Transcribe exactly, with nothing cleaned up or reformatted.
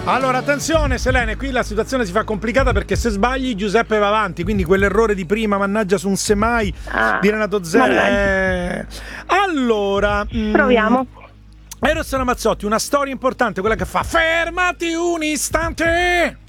Allora, attenzione Selene, qui la situazione si fa complicata perché se sbagli Giuseppe va avanti, quindi quell'errore di prima, mannaggia su un semai Ah, di Renato Zero. Allora, proviamo. Eros Ramazzotti, una storia importante, quella che fa fermati un istante.